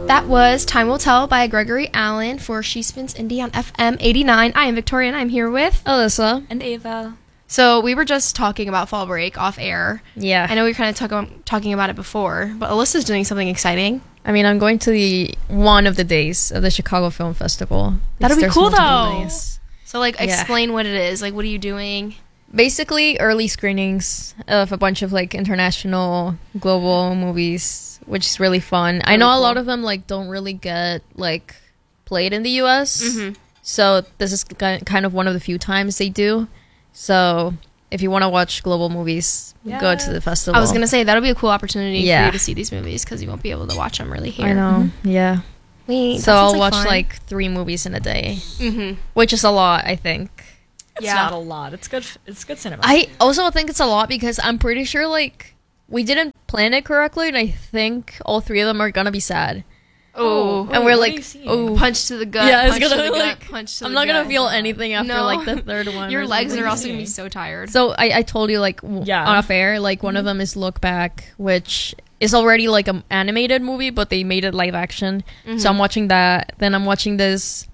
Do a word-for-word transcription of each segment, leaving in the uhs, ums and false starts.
That was Time Will Tell by Gregory Allen for She Spins Indie on F M eighty-nine. I am Victoria, and I'm here with Alyssa and Ava. So we were just talking about Fall Break off air. Yeah. I know we were kind of talk- talking about it before, but Alyssa's doing something exciting. I mean, I'm going to the one of the days of the Chicago Film Festival. That'll be There's cool, multiple though. days. So, like, Yeah. explain what it is. Like, what are you doing? Basically, early screenings of a bunch of, like, international, global movies, which is really fun. Really I know cool. a lot of them, like, don't really get, like, played in the U S. Mm-hmm. So this is ki- kind of one of the few times they do. So if you want to watch global movies, Yeah. go to the festival. I was going to say, that'll be a cool opportunity for Yeah. you to see these movies because you won't be able to watch them really here. I know, yeah. Wait, So I'll watch, like, three movies in a day, Mm-hmm. which is a lot, I think. It's Yeah. not a lot. It's good. It's good cinema. I also think it's a lot because I'm pretty sure, like, we didn't plan it correctly, and I think all three of them are gonna be sad. Oh, Wait, and we're what are like, you seeing? oh, punch to the gut. Yeah, it's punch gonna to the be gut, like- punch to I'm the not gonna gut. feel anything after, No. like, the third one. Your or legs something. are also gonna be seeing? so tired. So I, I told you, like, w- Yeah. on a fair, like, one of them is Look Back, which is already, like, an animated movie, but they made it live action. Mhm. So I'm watching that. Then I'm watching this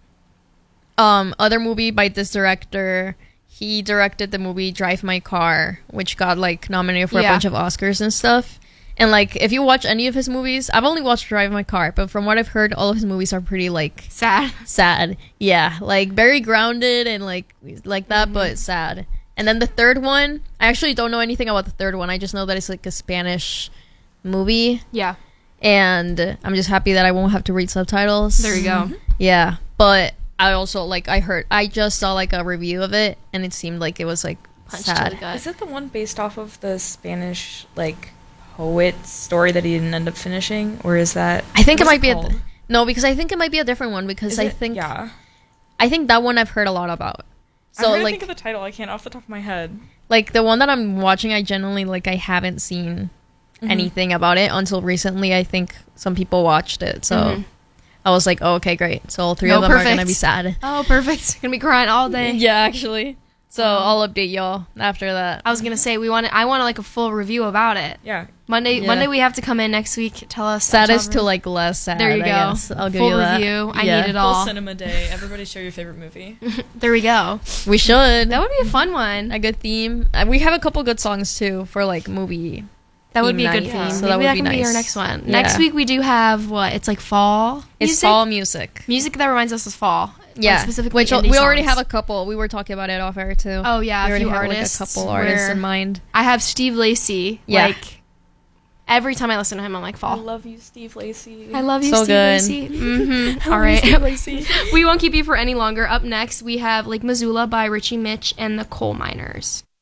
um other movie by this director. He directed the movie Drive My Car, which got, like, nominated for Yeah. a bunch of Oscars and stuff. And, like, if you watch any of his movies, I've only watched Drive My Car, but from what I've heard, all of his movies are pretty, like, sad. sad. Yeah, like, very grounded and, like, like that, Mhm. but sad. And then the third one, I actually don't know anything about the third one. I just know that it's, like, a Spanish movie. Yeah, And I'm just happy that I won't have to read subtitles. there you go. Yeah, but I also, like, I heard, I just saw, like, a review of it, and it seemed like it was, like, Punch to sad. the gut. Is it the one based off of the Spanish like poet story that he didn't end up finishing, or is that? I think it what's might be a, called? no, because I think it might be a different one, because Is I it? think, yeah. I think that one I've heard a lot about. So, I'm trying to like, think of the title. I can't off the top of my head. like, the one that I'm watching, I genuinely, like, I haven't seen Mhm. anything about it until recently. I think some people watched it, so Mhm. I was like, oh, okay, great. So all three No, of them are perfect. gonna be sad. Oh, perfect. Gonna be crying all day. Yeah, actually. So Um, I'll update y'all after that. I was gonna say we want. I want like a full review about it. Yeah. Monday. Yeah. Monday we have to come in next week. Tell us. Saddest tell to, like, less sad. There you I go. guess. I'll give Full you that. review. I Yeah. need it Full all. cinema day. Everybody share your favorite movie. There we go. We should. That would be a fun one. A good theme. Uh, we have a couple good songs too for, like, movie. That would be a theme good night, theme. so Maybe that would that be can be our nice. next one. Yeah. Next week we do have what? It's like fall. It's music? fall music. Music that reminds us of fall. Like, Yeah, specifically which indie we already songs. have a couple. We were talking about it off air too. Oh yeah, we a already few have, artists. like, a couple artists where in mind. I have Steve Lacy. Yeah. Like every time I listen to him, I'm like I fall. love you, Steve Lacy. I love you, So Steve good. Lacy. Mm-hmm. I All love you, Steve right. Lacy. We won't keep you for any longer. Up next, we have Lake Missoula by Richie Mitch and the Coal Miners.